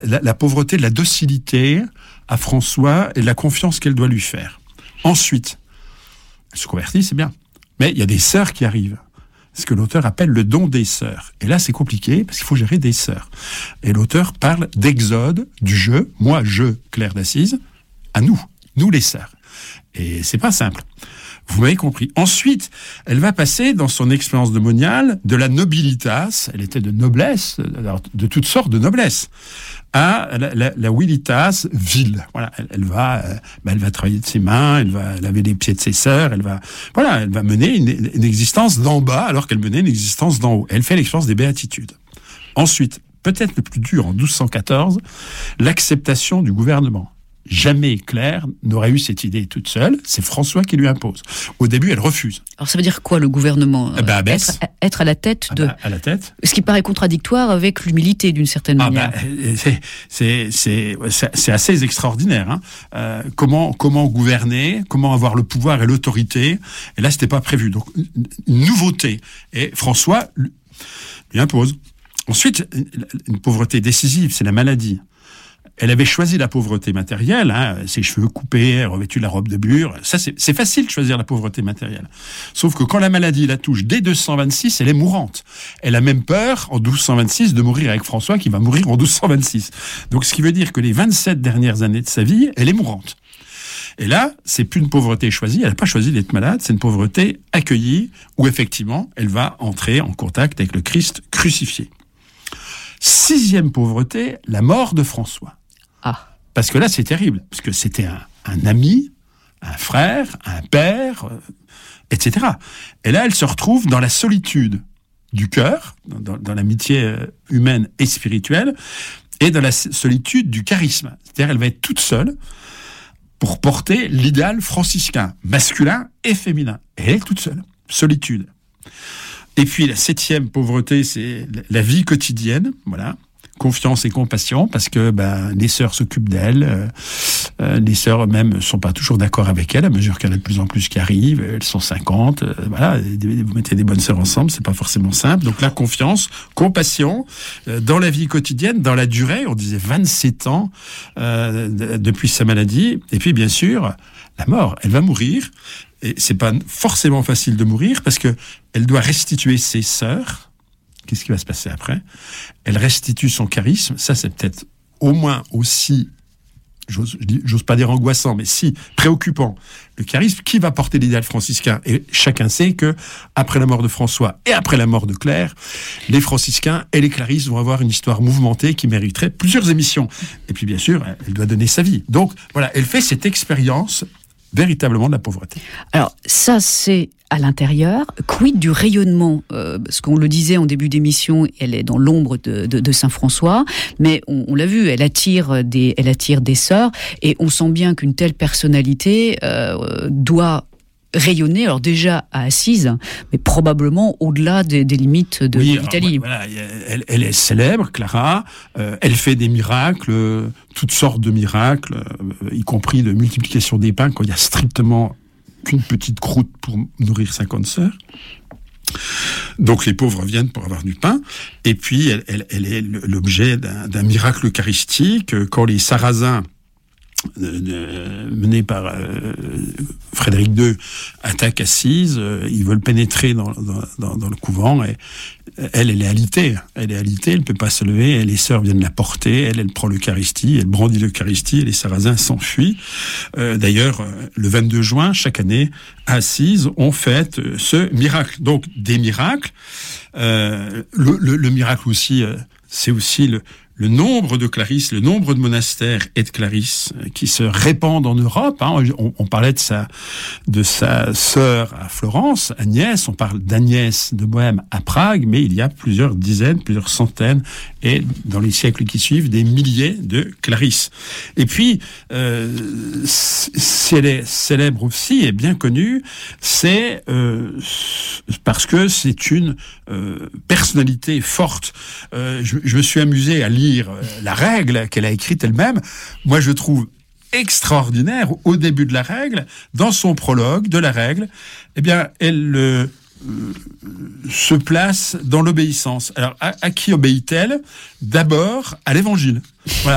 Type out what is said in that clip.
la pauvreté de la docilité à François et de la confiance qu'elle doit lui faire. Ensuite, elle se convertit, c'est bien. Mais il y a des sœurs qui arrivent. Ce que l'auteur appelle le don des sœurs. Et là, c'est compliqué, parce qu'il faut gérer des sœurs. Et l'auteur parle d'exode, du je, moi, je, Claire d'Assise, à nous les sœurs. Et c'est pas simple. Vous m'avez compris. Ensuite, elle va passer dans son expérience de moniale de la nobilitas, elle était de noblesse, de toutes sortes de noblesse, à la vilitas, ville. Voilà, elle va travailler de ses mains, elle va laver les pieds de ses sœurs, elle va mener une existence d'en bas alors qu'elle menait une existence d'en haut. Elle fait l'expérience des béatitudes. Ensuite, peut-être le plus dur en 1214, l'acceptation du gouvernement. Jamais Claire n'aurait eu cette idée toute seule, c'est François qui lui impose. Au début, elle refuse. Alors ça veut dire quoi, le gouvernement ? Être à la tête de... À la tête. Ce qui paraît contradictoire avec l'humilité, d'une certaine manière. C'est assez extraordinaire. Comment gouverner, comment avoir le pouvoir et l'autorité. Et là, c'était pas prévu. Donc, une nouveauté. Et François lui impose. Ensuite, une pauvreté décisive, c'est la maladie. Elle avait choisi la pauvreté matérielle, ses cheveux coupés, revêtue de la robe de bure. Ça, c'est facile de choisir la pauvreté matérielle. Sauf que quand la maladie la touche dès 1226, elle est mourante. Elle a même peur, en 1226, de mourir avec François, qui va mourir en 1226. Donc, ce qui veut dire que les 27 dernières années de sa vie, elle est mourante. Et là, c'est plus une pauvreté choisie, elle n'a pas choisi d'être malade, c'est une pauvreté accueillie, où effectivement, elle va entrer en contact avec le Christ crucifié. 6e pauvreté, la mort de François. Parce que là, c'est terrible, parce que c'était un ami, un frère, un père, etc. Et là, elle se retrouve dans la solitude du cœur, dans l'amitié humaine et spirituelle, et dans la solitude du charisme. C'est-à-dire, elle va être toute seule pour porter l'idéal franciscain, masculin et féminin. Et elle est toute seule, solitude. Et puis, la 7e pauvreté, c'est la vie quotidienne, voilà. Confiance et compassion, parce que les sœurs s'occupent d'elle, les sœurs eux-mêmes sont pas toujours d'accord avec elle, à mesure qu'il y en a de plus en plus qui arrivent, elles sont 50, vous mettez des bonnes sœurs ensemble, c'est pas forcément simple. Donc la confiance, compassion, dans la vie quotidienne, dans la durée, on disait 27 ans depuis sa maladie, et puis bien sûr, la mort, elle va mourir, et c'est pas forcément facile de mourir, parce que elle doit restituer ses sœurs. Qu'est-ce qui va se passer après ? Elle restitue son charisme. Ça, c'est peut-être au moins aussi, j'ose pas dire angoissant, mais si préoccupant. Le charisme, qui va porter l'idéal franciscain ? Et chacun sait que, après la mort de François et après la mort de Claire, les franciscains et les clarisses vont avoir une histoire mouvementée qui mériterait plusieurs émissions. Et puis, bien sûr, elle doit donner sa vie. Donc, voilà, elle fait cette expérience véritablement de la pauvreté. Alors, ça, c'est à l'intérieur. Quid du rayonnement ? Parce qu'on le disait en début d'émission, elle est dans l'ombre de Saint-François, mais on l'a vu, elle attire des sœurs, et on sent bien qu'une telle personnalité doit rayonner, alors déjà à Assise, mais probablement au-delà des limites de l'Italie. Voilà, elle est célèbre, Clara, elle fait des miracles, toutes sortes de miracles, y compris de multiplication des pains, quand il y a strictement qu'une petite croûte pour nourrir 50 sœurs. Donc les pauvres viennent pour avoir du pain, et puis elle est l'objet d'un miracle eucharistique, quand les Sarrasins menés par Frédéric II, attaquent Assise, ils veulent pénétrer dans le couvent, et elle est alitée, elle ne peut pas se lever, et les sœurs viennent la porter, elle prend l'Eucharistie, elle brandit l'Eucharistie, et les Sarrasins s'enfuient. D'ailleurs, le 22 juin, chaque année, à Assise, on fête ce miracle. Donc, des miracles. Le miracle aussi, c'est aussi le nombre de clarisses, le nombre de monastères et de clarisses qui se répandent en Europe. On parlait de sa sœur à Florence, Agnès. On parle d'Agnès de Bohême à Prague, mais il y a plusieurs dizaines, plusieurs centaines, et dans les siècles qui suivent, des milliers de clarisses. Et puis, si elle est célèbre aussi et bien connue, c'est parce que c'est une personnalité forte. Je me suis amusé à lire la règle qu'elle a écrite elle-même. Moi, je trouve extraordinaire, au début de la règle, dans son prologue de la règle, eh bien, elle se place dans l'obéissance. Alors, à qui obéit-elle ? D'abord, à l'Évangile. Voilà.